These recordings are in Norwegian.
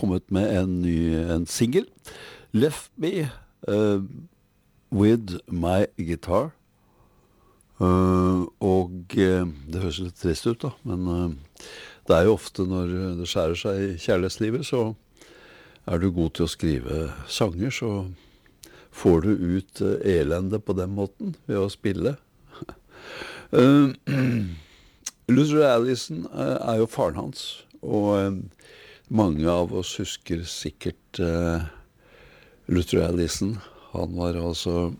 kommet med en single, Left Me With My Guitar. Det høres litt trist ut da, men det er jo ofte når det skjærer seg i kjærlighetslivet, så er du god til å skrive sanger, så får du ut elende på den måten ved å spille. Luther Allison er jo faren hans, og mange av oss husker sikkert Luther Allison. Han var altså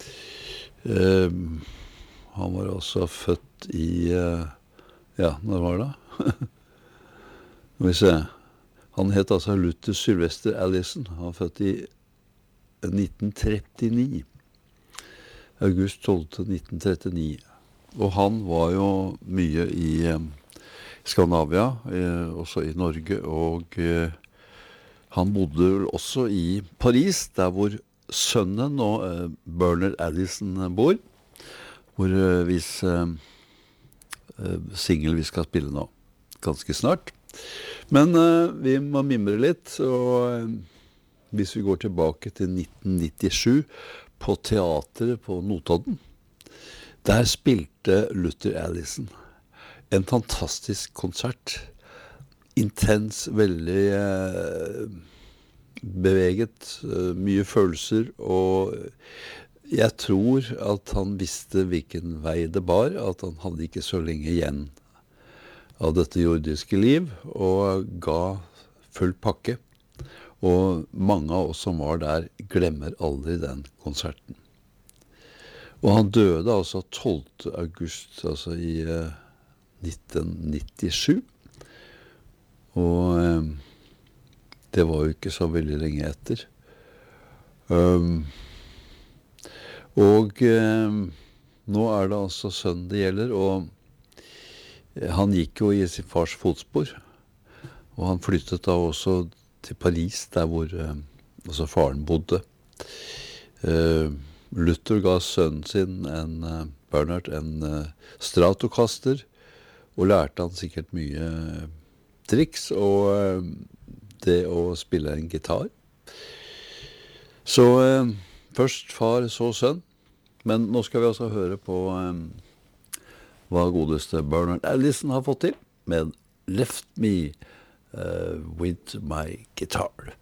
født i, når var det? Må vi se. Han het altså Luther Sylvester Allison. Han var født i 1939. August 12. 1939. Og han var jo mye i Skandinavia, også i Norge, og han bodde også i Paris, der hvor sønnen og Bernard Allison bor, hvor single vi skal spille nå, ganske snart. Men vi må mimre litt, og hvis vi går tilbake til 1997 på teateret på Notodden, der spilte Luther Allison en fantastisk konsert. Intens, veldig beveget, mye følelser, og jeg tror at han visste hvilken vei det bar, at han hadde ikke så lenge igjen av dette jordiske liv, og ga full pakke. Og mange av oss som var der glemmer aldri den konserten. Og han døde altså 12. august, altså i 1997. Og det var jo ikke så veldig lenge etter. Nå er det altså sønnen det gjelder, og han gikk jo i sin fars fotspor. Og han flyttet da også til Paris, der hvor altså faren bodde. Luther ga sønnen sin, Bernard, en Stratocaster, og lærte han sikkert mye triks, og det å spille en gitar. Så først far, så sønn, men nå skal vi altså høre på hva godeste Bernard Allison har fått til, med Left Me With My Guitar.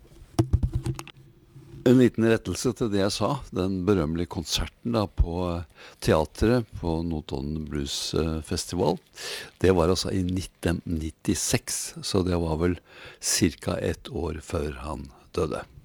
En liten rettelse til det jeg sa, den berømmelige konserten da på teatret på Notodden Blues Festival, det var altså i 1996, så det var vel cirka 1 år før han døde.